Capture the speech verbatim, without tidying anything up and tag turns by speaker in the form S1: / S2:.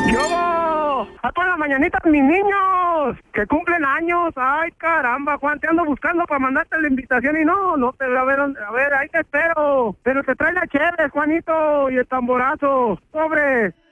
S1: ¡Yo! ¡A todas las mañanitas, mis niños! ¡Que cumplen años! ¡Ay, caramba, Juan! Te ando buscando para mandarte la invitación y no, no te... A ver, a ver, ahí te espero. Pero te trae la chévere, Juanito, y el tamborazo. ¡Sobre!